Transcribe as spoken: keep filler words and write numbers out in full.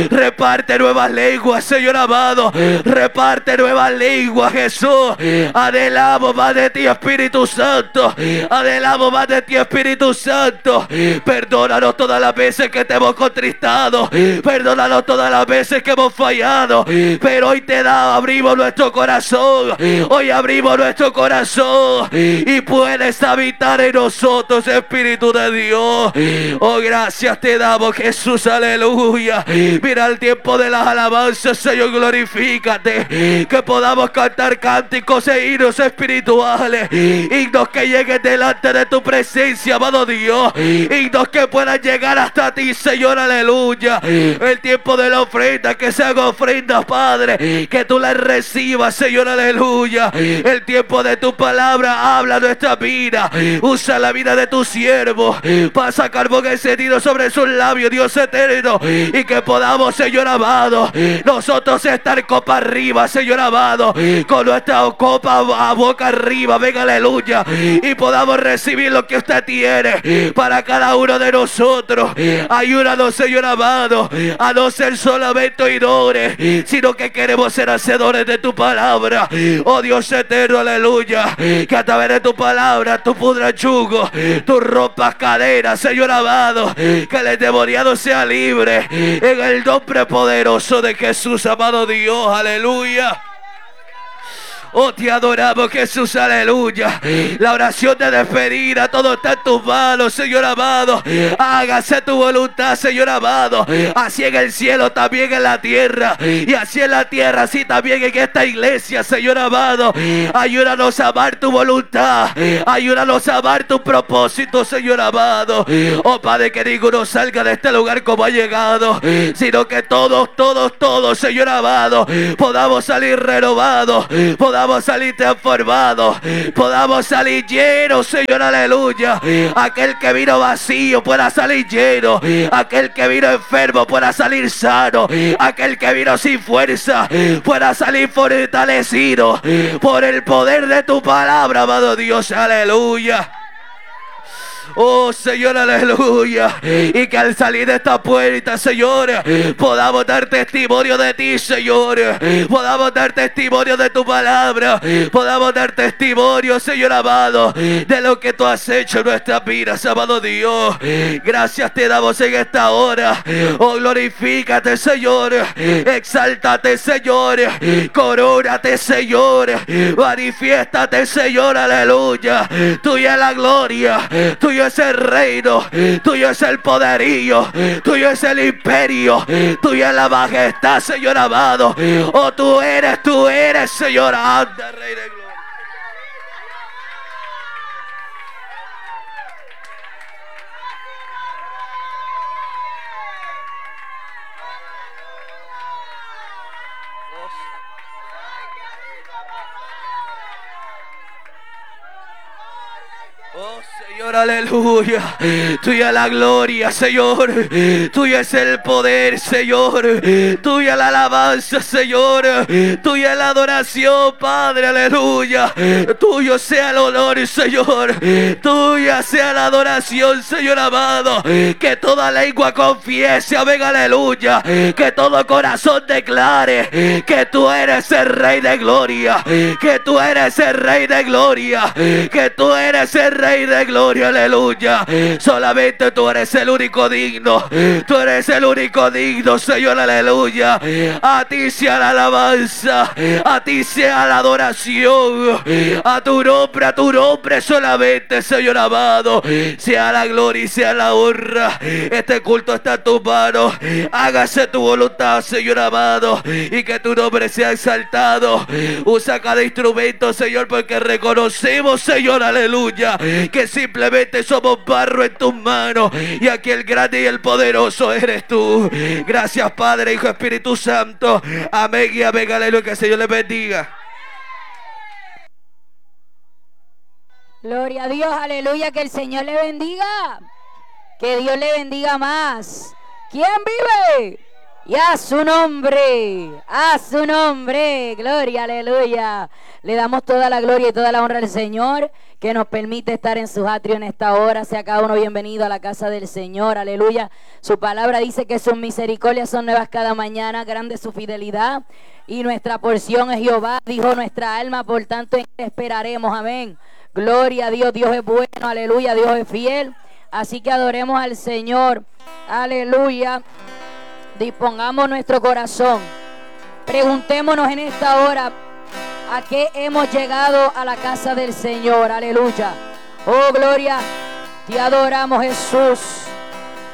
Reparte nuevas lenguas, Señor amado. Reparte nuevas lenguas, Jesús. Anhelamos más de ti, Espíritu Santo. Anhelamos más de ti, Espíritu Santo. Perdónanos todas las veces que te hemos contristado. Perdónanos todas las veces que hemos fallado. Pero hoy te da, abrimos nuestro corazón. Hoy abrimos nuestro corazón. Y puedes habitar en nosotros, Espíritu de Dios. Oh, gracias te damos, Jesús, aleluya. Mira el tiempo de las alabanzas, Señor, glorifícate. Que podamos cantar cánticos e himnos espirituales. Himnos que lleguen delante de tu presencia, amado Dios. Himnos que puedan llegar hasta ti, Señor, aleluya. El tiempo de la ofrenda, que se haga ofrenda, Padre. Que tú la recibas, Señor, aleluya. El tiempo de tu palabra, habla nuestra vida. Usa la vida de tu siervo. Pasa carbón encendido sobre sus labios, Dios eterno. Y que podamos, Señor amado, nosotros estar copa arriba, Señor amado, con nuestra copa a boca arriba, venga, aleluya, y podamos recibir lo que usted tiene para cada uno de nosotros. Ayúdanos, Señor amado, a no ser solamente oidores, sino que queremos ser hacedores de tu palabra. Oh Dios eterno, aleluya, que a través de tu palabra tú pudras yugo, tú rompas cadenas, Señor amado, que el endemoniado sea libre en el nombre poderoso de Jesús, amado Dios, aleluya. Oh, te adoramos, Jesús, aleluya. La oración de despedida, todo está en tus manos, Señor amado. Hágase tu voluntad, Señor amado. Así en el cielo, también en la tierra. Y así en la tierra, así también en esta iglesia, Señor amado. Ayúdanos a amar tu voluntad. Ayúdanos a amar tu propósito, Señor amado. Oh, Padre, que ninguno salga de este lugar como ha llegado, sino que todos, todos, todos, Señor amado, podamos salir renovados, podamos Podamos salir transformados, podamos salir llenos, Señor, aleluya. Aquel que vino vacío pueda salir lleno, aquel que vino enfermo pueda salir sano, aquel que vino sin fuerza pueda salir fortalecido por el poder de tu palabra, amado Dios, aleluya. Oh, Señor, aleluya. Y que al salir de esta puerta, Señor, podamos dar testimonio de ti, Señor. Podamos dar testimonio de tu palabra. Podamos dar testimonio, Señor amado, de lo que tú has hecho en nuestras vidas, amado Dios. Gracias te damos en esta hora. Oh, glorifícate, Señor. Exáltate, Señor. Corónate, Señor. Manifiéstate, Señor, aleluya. Tuya es la gloria. Tuyo es el reino, tuyo es el poderío, tuyo es el imperio, tuyo es la majestad, Señor amado. Oh, tú eres, tú eres, Señor, anda, Rey de gloria. Oh, Señor, aleluya. Tuya es la gloria, Señor. Tuya es el poder, Señor. Tuya es la alabanza, Señor. Tuya es la adoración, Padre, aleluya. Tuyo sea el honor, Señor. Tuya sea la adoración, Señor amado. Que toda lengua confiese, amén, aleluya. Que todo corazón declare que tú eres el Rey de gloria. Que tú eres el Rey de gloria. Que tú eres el Rey de gloria, aleluya. Solamente tú eres el único digno. Tú eres el único digno, Señor, aleluya. A ti sea la alabanza, a ti sea la adoración, a tu nombre, a tu nombre solamente, Señor amado, sea la gloria y sea la honra. Este culto está en tus manos. Hágase tu voluntad, Señor amado, y que tu nombre sea exaltado. Usa cada instrumento, Señor, porque reconocemos, Señor, aleluya, que simplemente somos barro en tus manos, y aquí el grande y el poderoso eres tú. Gracias, Padre, Hijo, Espíritu Santo. Amén y amén, aleluya. Que el Señor les bendiga. Gloria a Dios, aleluya. Que el Señor le bendiga. Que Dios le bendiga más. ¿Quién vive? Y a su nombre, a su nombre, gloria, aleluya. Le damos toda la gloria y toda la honra al Señor, que nos permite estar en sus atrios en esta hora. Sea cada uno bienvenido a la casa del Señor, aleluya. Su palabra dice que sus misericordias son nuevas cada mañana, grande su fidelidad. Y nuestra porción es Jehová, dijo nuestra alma, por tanto en él esperaremos, amén. Gloria a Dios, Dios es bueno, aleluya, Dios es fiel. Así que adoremos al Señor, aleluya. Dispongamos nuestro corazón. Preguntémonos en esta hora a qué hemos llegado a la casa del Señor. Aleluya. Oh, gloria. Te adoramos, Jesús.